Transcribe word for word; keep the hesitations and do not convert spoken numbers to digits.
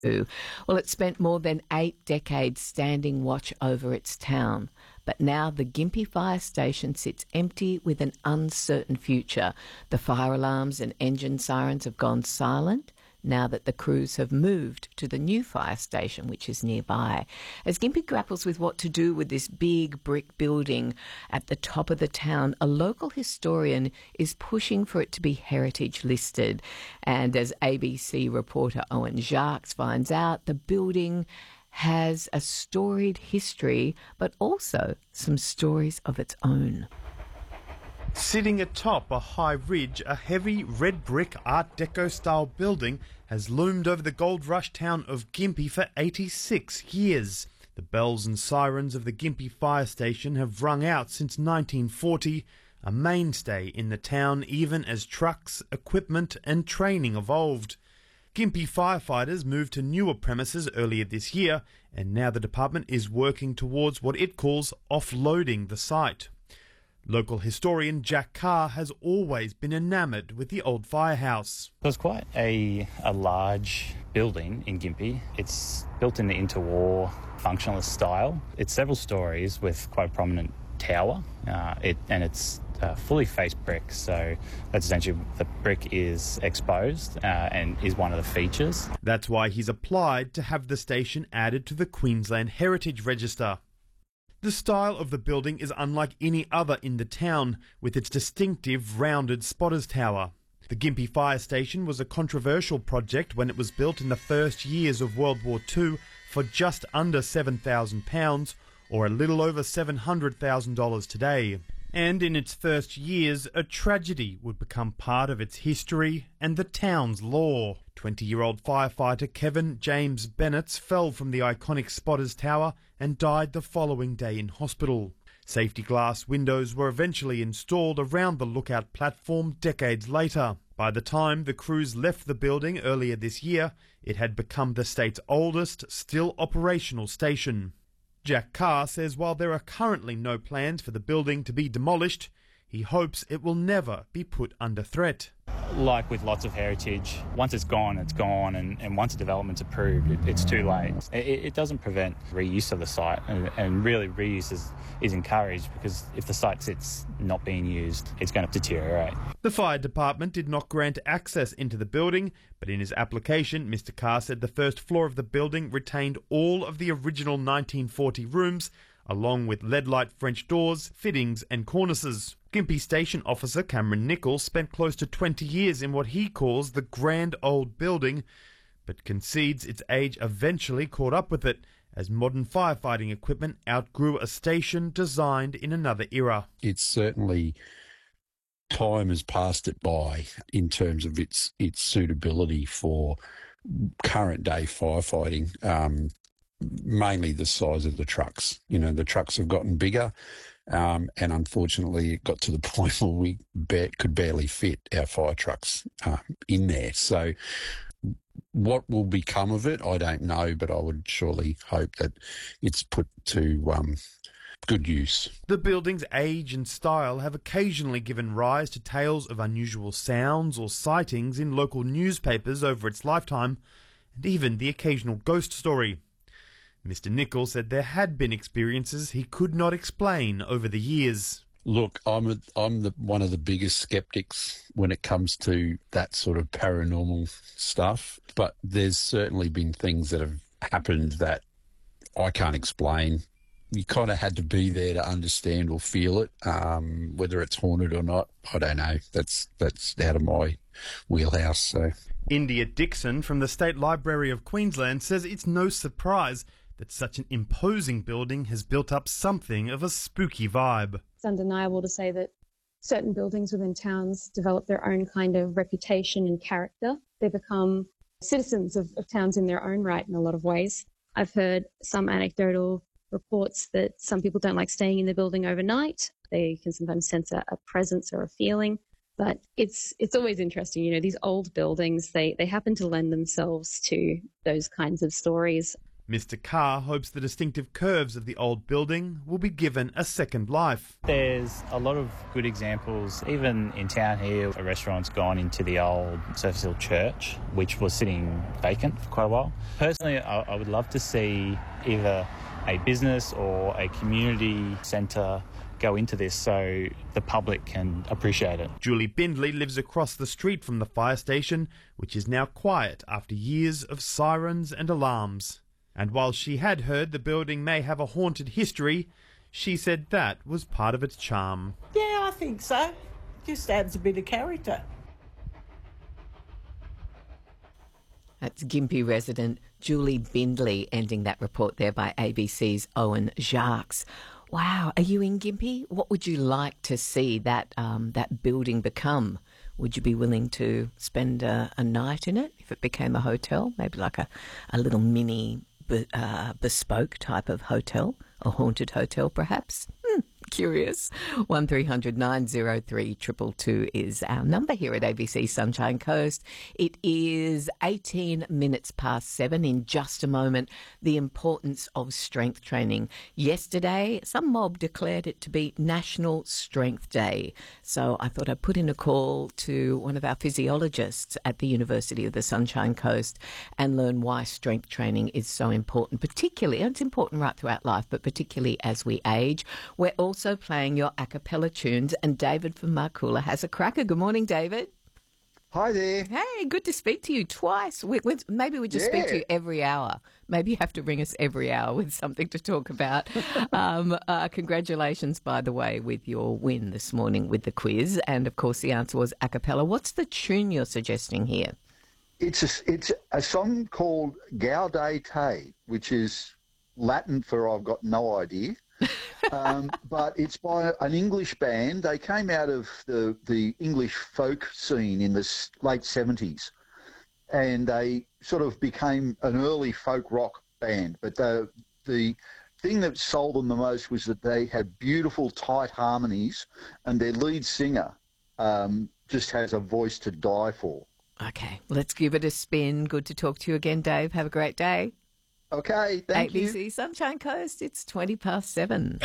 Well, it spent more than eight decades standing watch over its town. But now the Gympie Fire Station sits empty with an uncertain future. The fire alarms and engine sirens have gone silent now that the crews have moved to the new fire station, which is nearby. As Gympie grapples with what to do with this big brick building at the top of the town, a local historian is pushing for it to be heritage listed. And as A B C reporter Owen Jacques finds out, the building has a storied history, but also some stories of its own. Sitting atop a high ridge, a heavy red brick Art Deco-style building has loomed over the gold rush town of Gympie for eighty-six years. The bells and sirens of the Gympie Fire Station have rung out since nineteen forty, a mainstay in the town even as trucks, equipment and training evolved. Gympie firefighters moved to newer premises earlier this year, and now the department is working towards what it calls offloading the site. Local historian Jack Carr has always been enamoured with the old firehouse. It was quite a, a large building in Gympie. It's built in the interwar functionalist style. It's several stories with quite a prominent tower, uh, it, and it's uh, fully faced brick, so that's essentially the brick is exposed uh, and is one of the features. That's why he's applied to have the station added to the Queensland Heritage Register. The style of the building is unlike any other in the town, with its distinctive rounded spotters tower. The Gympie Fire Station was a controversial project when it was built in the first years of World War Two for just under seven thousand pounds, or a little over seven hundred thousand dollars today. And in its first years, a tragedy would become part of its history and the town's lore. twenty-year-old firefighter Kevin James Bennett fell from the iconic spotters tower and died the following day in hospital. Safety glass windows were eventually installed around the lookout platform decades later. By the time the crews left the building earlier this year, it had become the state's oldest, still operational station. Jack Carr says while there are currently no plans for the building to be demolished, he hopes it will never be put under threat. Like with lots of heritage, once it's gone, it's gone, and, and once a development's approved, it, it's too late. It, it doesn't prevent reuse of the site, and, and really reuse is, is encouraged, because if the site sits not being used, it's going to deteriorate. The fire department did not grant access into the building, but in his application, Mister Carr said the first floor of the building retained all of the original nineteen forty rooms, along with lead light French doors, fittings and cornices. Gympie Station Officer Cameron Nichols spent close to twenty years in what he calls the grand old building, but concedes its age eventually caught up with it as modern firefighting equipment outgrew a station designed in another era. It's certainly time has passed it by in terms of its its suitability for current day firefighting. Um, mainly the size of the trucks. You know, the trucks have gotten bigger, um, and unfortunately it got to the point where we ba- could barely fit our fire trucks uh, in there. So what will become of it, I don't know, but I would surely hope that it's put to um, good use. The building's age and style have occasionally given rise to tales of unusual sounds or sightings in local newspapers over its lifetime, and even the occasional ghost story. Mister Nichols said there had been experiences he could not explain over the years. Look, I'm a, I'm the, one of the biggest skeptics when it comes to that sort of paranormal stuff, but there's certainly been things that have happened that I can't explain. You kind of had to be there to understand or feel it, um, whether it's haunted or not. I don't know. That's that's out of my wheelhouse. So, India Dixon from the State Library of Queensland says it's no surprise that such an imposing building has built up something of a spooky vibe. It's undeniable to say that certain buildings within towns develop their own kind of reputation and character. They become citizens of, of towns in their own right in a lot of ways. I've heard some anecdotal reports that some people don't like staying in the building overnight. They can sometimes sense a, a presence or a feeling. But it's it's always interesting, you know, these old buildings, they, they happen to lend themselves to those kinds of stories. Mister Carr hopes the distinctive curves of the old building will be given a second life. There's a lot of good examples, even in town here. A restaurant's gone into the old Surface Hill Church, which was sitting vacant for quite a while. Personally, I, I would love to see either a business or a community centre go into this so the public can appreciate it. Julie Bindley lives across the street from the fire station, which is now quiet after years of sirens and alarms. And while she had heard the building may have a haunted history, she said that was part of its charm. Yeah, I think so. Just adds a bit of character. That's Gympie resident Julie Bindley ending that report there by A B C's Owen Jacques. Wow, are you in Gympie? What would you like to see that um, that building become? Would you be willing to spend a, a night in it if it became a hotel? Maybe like a, a little mini be, uh, bespoke type of hotel, a haunted hotel perhaps? Hmm. Curious. one three hundred nine oh three two two two is our number here at A B C Sunshine Coast. It is eighteen minutes past seven. In just a moment, the importance of strength training. Yesterday, some mob declared it to be National Strength Day. So I thought I'd put in a call to one of our physiologists at the University of the Sunshine Coast and learn why strength training is so important, particularly, and it's important right throughout life, but particularly as we age. We're also playing your a cappella tunes, and David from Marcoola has a cracker. Good morning, David. Hi there. Hey, good to speak to you twice. We, we, maybe we just Yeah. speak to you every hour. Maybe you have to ring us every hour with something to talk about. um, uh, congratulations, by the way, with your win this morning with the quiz. And, of course, the answer was a cappella. What's the tune you're suggesting here? It's a, it's a song called Gaudete Te, which is Latin for I've got no idea. um, but it's by an English band. They came out of the, the English folk scene in the s- late seventies, and they sort of became an early folk rock band. But the, the thing that sold them the most was that they had beautiful, tight harmonies, and their lead singer um, just has a voice to die for. Okay, let's give it a spin. Good to talk to you again, Dave. Have a great day. Okay, thank you. A B C Sunshine Coast, it's twenty past seven.